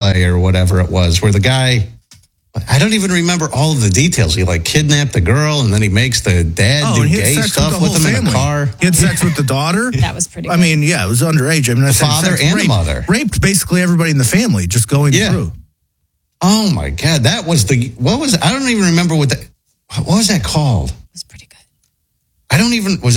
screenplay or whatever it was, where the guy, I don't even remember all of the details. He like kidnapped the girl, and then he makes the dad do gay stuff with him in a car. He had sex with the daughter. That was pretty good. I mean, yeah, it was underage. I mean, the father and the mother. Raped basically everybody in the family, just going through. Oh my God, that was I don't even remember what was that called? It was pretty good. I don't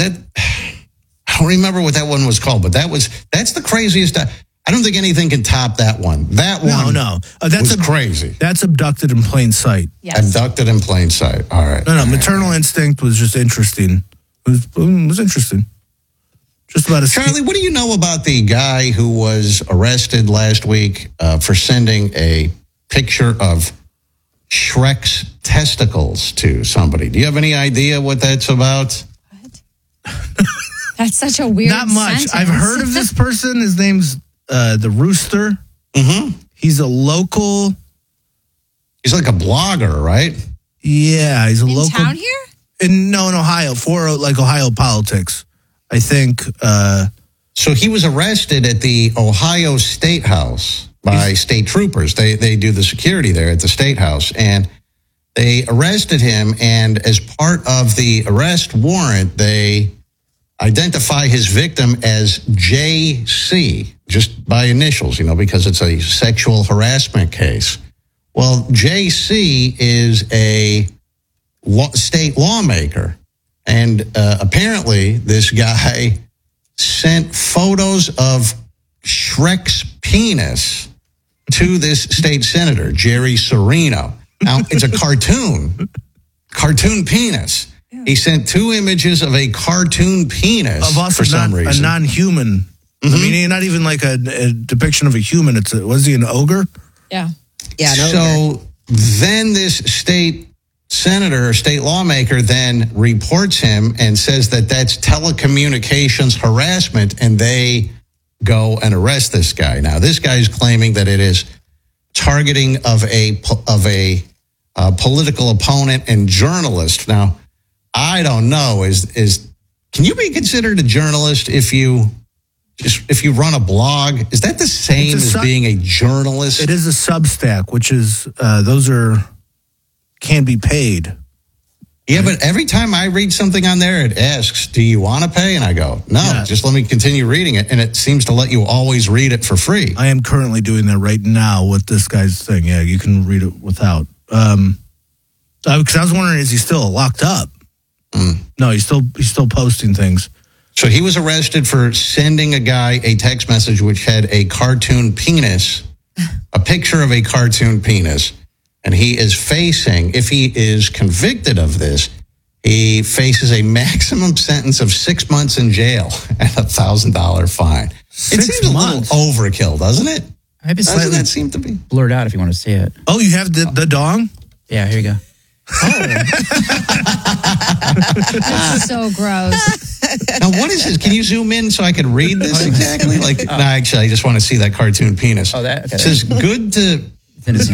remember what that one was called, but that's the craziest. I don't think anything can top that one. That one was crazy. That's Abducted in Plain Sight. Yes. Abducted in Plain Sight. All right. No, Maternal Instinct was just interesting. It was interesting. Just about Charlie, what do you know about the guy who was arrested last week for sending a picture of Shrek's testicles to somebody? Do you have any idea what that's about? What? That's such a weird Not much. sentence. I've heard of this person. His name's the Rooster. Mm-hmm. He's a local. He's like a blogger, right? Yeah, he's a in local. town here? In Ohio, for like Ohio politics, I think. So he was arrested at the Ohio State House by state troopers. They do the security there at the State House, and they arrested him. And as part of the arrest warrant, they identify his victim as JC, just by initials, because it's a sexual harassment case. Well, JC is a state lawmaker, and apparently this guy sent photos of Shrek's penis to this state senator, Jerry Serino. Now, it's a cartoon penis. He sent 2 images of a cartoon penis of also for some reason. A non-human. Mm-hmm. I mean, not even like a depiction of a human. Was he an ogre? Yeah. Yeah. So then this state senator or state lawmaker then reports him and says that that's telecommunications harassment, and they go and arrest this guy. Now, this guy's claiming that it is targeting of a political opponent and journalist. Now, I don't know. Can you be considered a journalist if you run a blog? Is that the same as being a journalist? It is a Substack, which is those can be paid. Yeah, but every time I read something on there, it asks, "Do you want to pay?" And I go, "No, just let me continue reading it." And it seems to let you always read it for free. I am currently doing that right now with this guy's thing. Yeah, you can read it without. Because I was wondering, is he still locked up? No, he's still posting things. So he was arrested for sending a guy a text message which had a cartoon penis, a picture of a cartoon penis, and he is facing, if he is convicted of this, he faces a maximum sentence of 6 months in jail and $1,000 fine. It seems a little overkill, doesn't it? Maybe doesn't that seem to be blurred out if you want to see it? Oh, you have the dong? Yeah, here you go. That's so gross. Now, what is this? Can you zoom in so I can read this exactly? No, actually, I just want to see that cartoon penis. Oh, that? Okay. It says, good to... It's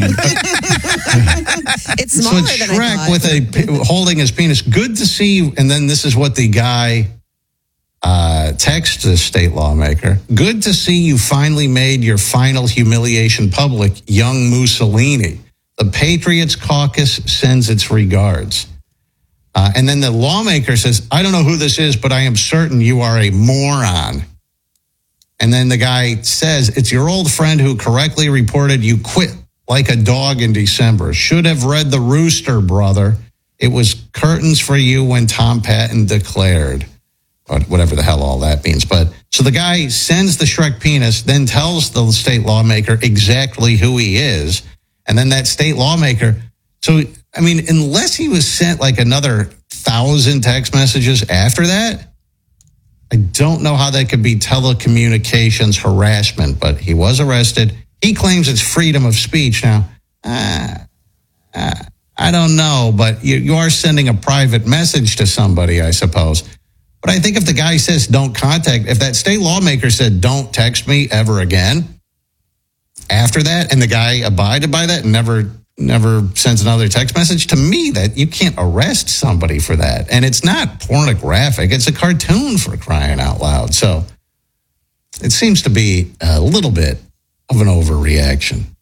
smaller so it's than I thought. with holding his penis. Good to see you. And then this is what the guy texts the state lawmaker. Good to see you finally made your final humiliation public, young Mussolini. The Patriots Caucus sends its regards. And then the lawmaker says, I don't know who this is, but I am certain you are a moron. And then the guy says, it's your old friend who correctly reported you quit like a dog in December. Should have read the Rooster, brother. It was curtains for you when Tom Patton declared. Whatever the hell all that means. But so the guy sends the Shrek penis, then tells the state lawmaker exactly who he is. And then that state lawmaker, so, I mean, unless he was sent like another 1,000 text messages after that, I don't know how that could be telecommunications harassment, but he was arrested. He claims it's freedom of speech. Now, I don't know, but you are sending a private message to somebody, I suppose. But I think if the guy says don't contact, if that state lawmaker said don't text me ever again, after that, and the guy abided by that and never sends another text message, to me, that you can't arrest somebody for that. And it's not pornographic. It's a cartoon, for crying out loud. So it seems to be a little bit of an overreaction.